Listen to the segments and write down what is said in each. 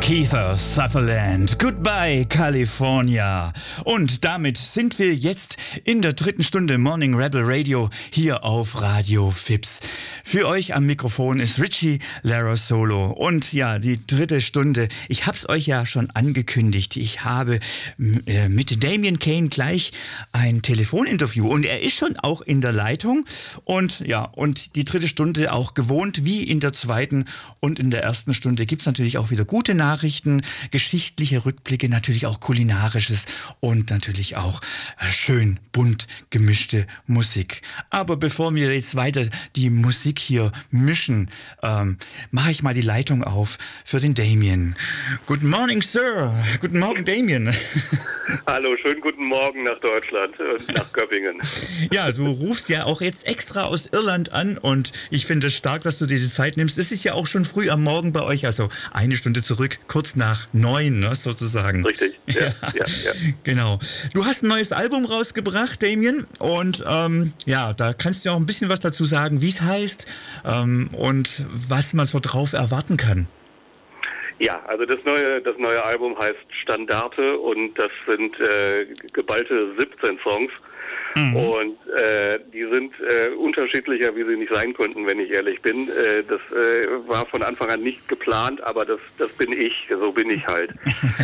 Kiefer Sutherland, Goodbye California. Und damit sind wir jetzt in der dritten Stunde Morning Rebel Radio hier auf Radio Fips. Für euch am Mikrofon ist Richie Larosolo. Und ja, die dritte Stunde, ich hab's euch ja schon angekündigt. Ich habe mit Damien Kane gleich ein Telefoninterview und er ist schon auch in der Leitung. Und ja, und die dritte Stunde auch gewohnt wie in der zweiten und in der ersten Stunde gibt's natürlich auch wieder gute Nachrichten, geschichtliche Rückblicke, natürlich auch kulinarisches und natürlich auch schön bunt gemischte Musik. Aber bevor wir jetzt weiter die Musik hier mischen, mache ich mal die Leitung auf für den Damien. Good morning, Sir. Guten Morgen, Damien. Hallo, schönen guten Morgen nach Deutschland und nach Göppingen. Ja, du rufst ja auch jetzt extra aus Irland an und ich finde es stark, dass du dir die Zeit nimmst. Es ist ja auch schon früh am Morgen bei euch, also eine Stunde zurück, kurz nach 9, ne, sozusagen. Richtig, ja. Genau. Du hast ein neues Album rausgebracht, Damien, und ja, da kannst du auch ein bisschen was dazu sagen, wie es heißt und was man so drauf erwarten kann. Ja, also das neue Album heißt Standarte und das sind geballte 17 Songs. Mhm. Und die sind unterschiedlicher, wie sie nicht sein könnten, wenn ich ehrlich bin. Das war von Anfang an nicht geplant, aber das bin ich, so bin ich halt.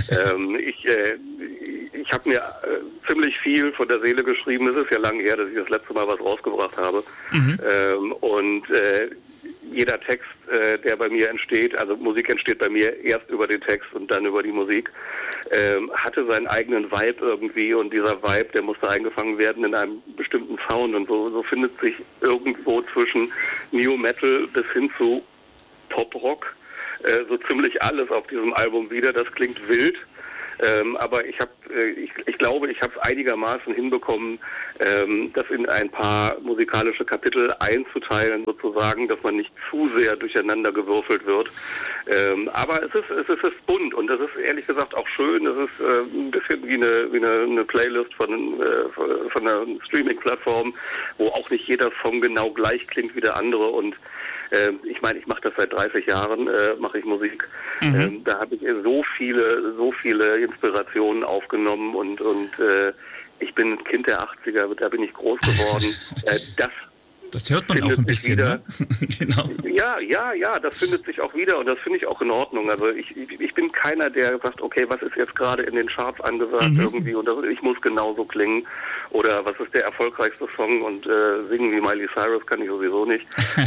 Ich habe mir ziemlich viel von der Seele geschrieben. Es ist ja lange her, dass ich das letzte Mal was rausgebracht habe. Mhm. Jeder Text, der bei mir entsteht, also Musik entsteht bei mir erst über den Text und dann über die Musik, hatte seinen eigenen Vibe irgendwie und dieser Vibe, der musste eingefangen werden in einem bestimmten Sound und so findet sich irgendwo zwischen New Metal bis hin zu Pop-Rock so ziemlich alles auf diesem Album wieder. Das klingt wild. Aber ich glaube, ich habe es einigermaßen hinbekommen, das in ein paar musikalische Kapitel einzuteilen, sozusagen, dass man nicht zu sehr durcheinander gewürfelt wird. Aber es ist bunt und das ist ehrlich gesagt auch schön. Es ist ein bisschen wie eine Playlist von einer Streaming-Plattform, wo auch nicht jeder Song genau gleich klingt wie der andere und ich meine, ich mache das seit 30 Jahren, mache ich Musik. Mhm. Da habe ich so viele Inspirationen aufgenommen und ich bin ein Kind der 80er, da bin ich groß geworden. Das hört man auch ein bisschen, ne? Genau. Ja, das findet sich auch wieder und das finde ich auch in Ordnung. Also ich bin keiner, der sagt, okay, was ist jetzt gerade in den Charts angesagt irgendwie und ich muss genauso klingen oder was ist der erfolgreichste Song und singen wie Miley Cyrus kann ich sowieso nicht.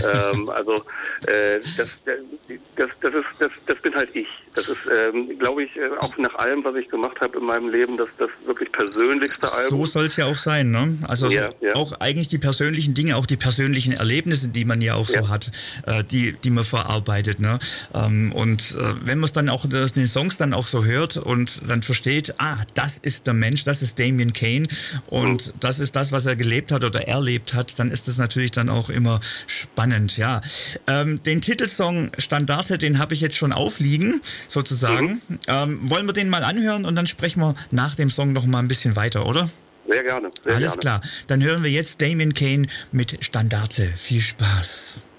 Das bin halt ich. Das ist, glaube ich, auch nach allem, was ich gemacht habe in meinem Leben, das wirklich persönlichste Album. So soll es ja auch sein, ne? Also ja. Auch eigentlich die persönlichen Dinge, auch die persönlichen Erlebnisse, die man ja auch so hat, die man verarbeitet, ne? Und wenn man es dann auch den Songs dann auch so hört und dann versteht, das ist der Mensch, das ist Damien Kane und das ist das, was er gelebt hat oder erlebt hat, dann ist das natürlich dann auch immer spannend, ja. Den Titelsong Standarte, den habe ich jetzt schon aufliegen, sozusagen. Wollen wir den mal anhören und dann sprechen wir nach dem Song noch mal ein bisschen weiter, oder? Sehr gerne. Alles klar. Dann hören wir jetzt Damien Kane mit Standarte. Viel Spaß.